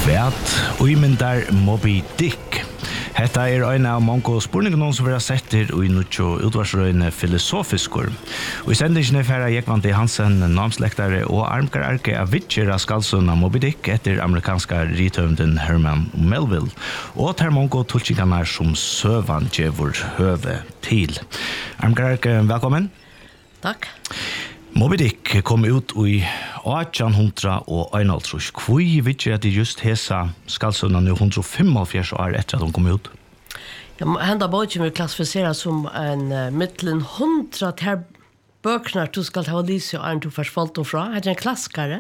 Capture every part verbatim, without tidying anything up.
Kvært uimyndar Moby Dick. Hetta er ein av mange spurningar som vi har sett her i nuttjo utvarsrøyne filosofiskur. Og i sendingene færa Jekvante Hansen, namslektare og armkararke av vitjer av skalsuna Moby Dick etter amerikanska rithøvenden Herman Melville, og ter mange tulkingarna som søvan djevor høve til. Armkararke, velkommen. Takk. Moby Dick kom ut i atten hundre og einoghalvtrýss. Hvor vitjer at de just hesa skalsuna nu hundre og femogfjørs år etter at de kom ut? Ja, henda boken vil klassifiseras som en uh, mittlen hundra ter bøknar du skal ha lise og en du først falt fra. Det er en klassikare.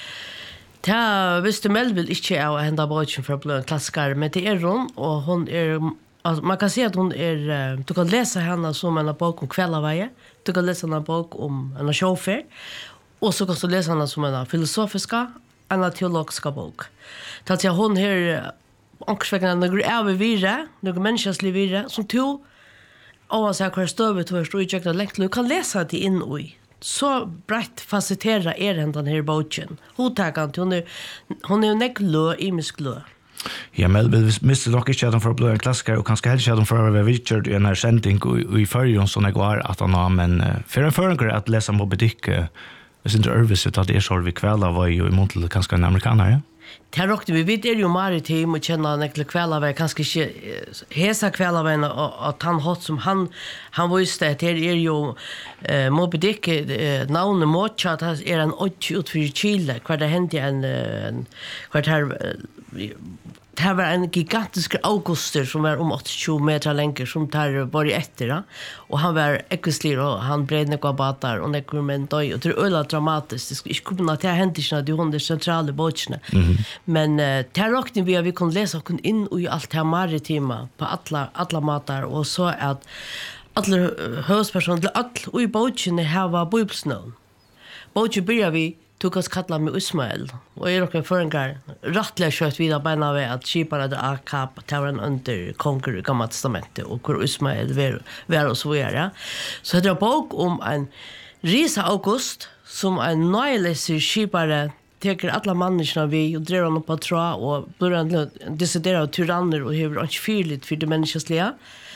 Ta visste Melville ikke av henda boken for å bli en klassikare, men det er hun, og hun er, altså, man kan si at hun er, uh, du kan lese henne som en bok om kveldaveie, du kan lese henne bok om en sjåfer, og så kan du lese henne som en filosofiska, en teologiska bok. Det er at hun her, ankrsvekkene, noen er vire, noen menneskeslige vire, som to, og han sier hver støve til hver stå i kjøkkenet lengt, du kan lese det inn i. Så brett fasiterer er den denne boken. Hodtakene, hun er, hun er jo nekk lø, imisk lø. Ja, men vi mister nok ikke at han får bli en klassiker, og kanskje helst at han får være vidtjørt i en sending i førjen som jeg var at han har, men for en føringer at lese Moby Dick, jeg synes det er øvelse at det er så vi kvelda var jo imot til kanskje en amerikaner, ja? Det råkte vi, vi er jo maritim og kjenner nekle kveldaveien, kanskje ikke hesa kveldaveien, at han hatt som han, han visste at det er jo eh, Moby Dick, eh, navnet Mocha, at det er en åtte utfyrir Chile, hver det hendte en, en hver det her, det var en gigantisk auguster som var om åttiotjúgu meter lenger, som tar bare etter, og han var ekkeslir, og han bred nekva batar, og nekva menn døy, og det er øyla dramatisk, det skulle ikke komme til å hente ikke, det er hun de sentrale båtsene. Mm-hmm. Men uh, til råkning vi at vi kunne lese oss inn i alt det maritima, på alle, alle matar, og så at alle høvdspersoner, alle i båtsene her var bibelsnøen. Båtsene begynner vi, tog oss kalla med Ismael, og jeg råkning føringar rattelig kjøtt videre beina ved at skipar hadde akap, tavren under konger i gamla testamentet, og hvor Ismael var og så videre. Så det er bok om en Risa August, som en nøyleser skipare teker alla människorna vi och drar honom på tra och börjar decidera tyranner och hur inte fyrligt för det människosliga.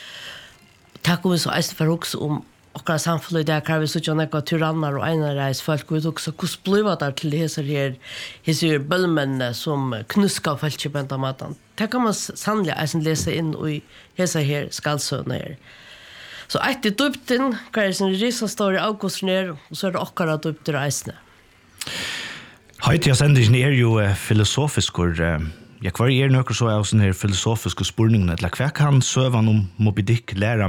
Tack om så är för också om och samhället där kan vi så att några tyranner och ena reis folk ut också hur blev det till det här hisir bölmen som knuska folk på den maten. Det kan man sannligen alltså läsa in i hesa här skalsöna här. Så ett det dupten kan det sin risa story august ner och så är det akkurat dupt reisne. Høyt jeg sender er jo uh, filosofisker. Uh, ja, hva er noe så av sånne her filosofiske spurninger? Eller hva kan søvan om Moby Dick lære